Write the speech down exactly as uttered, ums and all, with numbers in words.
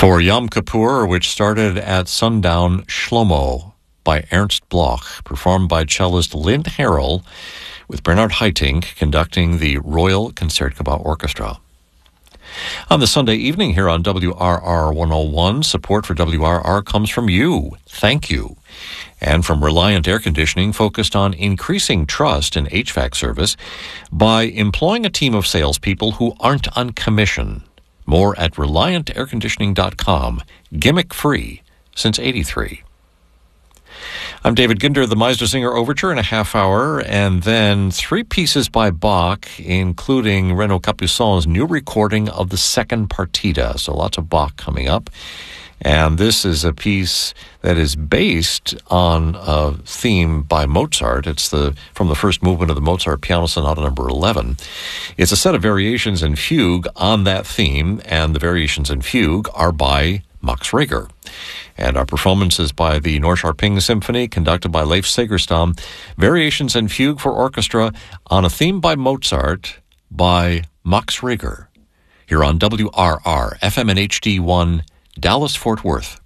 For Yom Kippur, which started at sundown, Shlomo by Ernst Bloch, performed by cellist Lynn Harrell, with Bernard Haitink conducting the Royal Concertgebouw Orchestra. On the Sunday evening here on W R R one oh one, support for W R R comes from you. Thank you. And from Reliant Air Conditioning, focused on increasing trust in H V A C service by employing a team of salespeople who aren't on commission. More at reliant air conditioning dot com. Gimmick-free since eighty-three. I'm David Ginder, the Meisner-Singer Overture in a half hour, and then three pieces by Bach, including Renaud Capuçon's new recording of the second partita. So lots of Bach coming up. And this is a piece that is based on a theme by Mozart. It's the from the first movement of the Mozart Piano Sonata number eleven. It's a set of variations in fugue on that theme, and the variations in fugue are by Max Reger. And our performance is by the Norrköping Symphony, conducted by Leif Segerstam. Variations in fugue for orchestra on a theme by Mozart by Max Reger. Here on W R R, F M and H D one, Dallas-Fort Worth.